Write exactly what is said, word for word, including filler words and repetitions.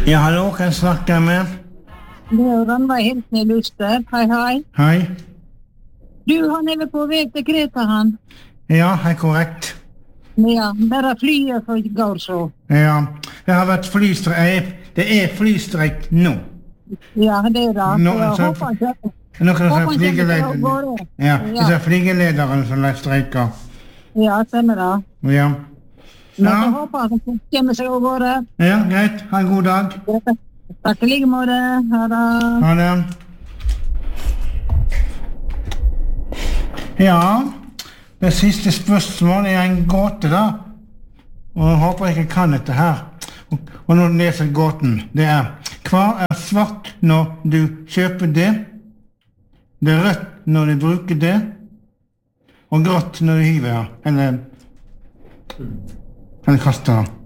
Ja, hallo, kan jeg snakke med? Det er Rannveig Hilsen i Luster. Hei, hei. Hei. Du, han er vel på vei til Kreta, han? Ja, det er korrekt. Ja, bare flyet for i går så. Ja, det har vært flystreik. Det er flystreik nå. Ja, det er det. Nå, Jeg så- håper ikke. Noen som Håper er ikke det flygeledere. går. Ja, disse er flygelederne som er streiker. Ja, stemmer det. Ja. Men jeg Ja, håper at det kommer seg å gå. ja, greit. Ha en god dag. Takk i like måte. Ha det. Ha det. Ja, det siste spørsmål er en gåte da. Og jeg håper jeg ikke kan dette her. Og, og nå leser jeg gåten. Det er, hva er svart når du kjøper det? Det er rødt når du bruker det. Og grått når du hiver, eller, eller kaster.